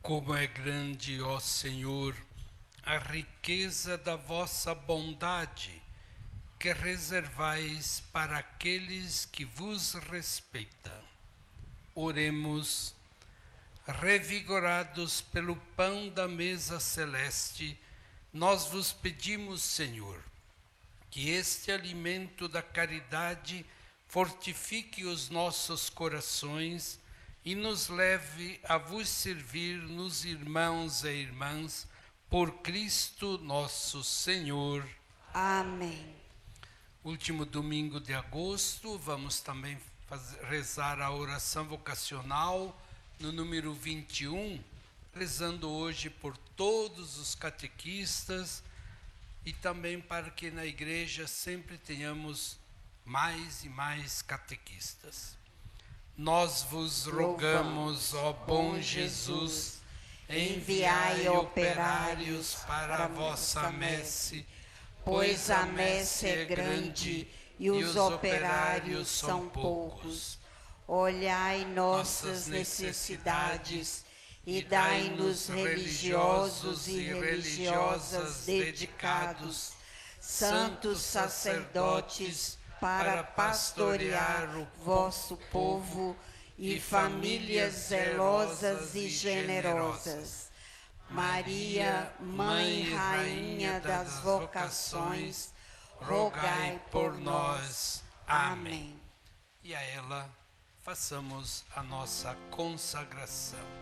Como é grande, ó Senhor, a riqueza da vossa bondade, que reservais para aqueles que vos respeitam. Oremos. Revigorados pelo pão da mesa celeste, nós vos pedimos, Senhor, que este alimento da caridade fortifique os nossos corações e nos leve a vos servir nos irmãos e irmãs, por Cristo nosso Senhor. Amém. Último domingo de agosto, vamos também rezar a oração vocacional no número 21, rezando hoje por todos os catequistas e também para que na igreja sempre tenhamos mais e mais catequistas. Nós vos rogamos, ó bom Jesus, enviai operários para a vossa messe, pois a messe é grande e os operários são poucos. Olhai nossas necessidades e dai-nos religiosos e religiosas dedicados, santos sacerdotes, para pastorear o vosso povo e famílias zelosas e generosas. Maria, Mãe e Rainha das vocações, rogai por nós. Amém. E a ela façamos a nossa consagração.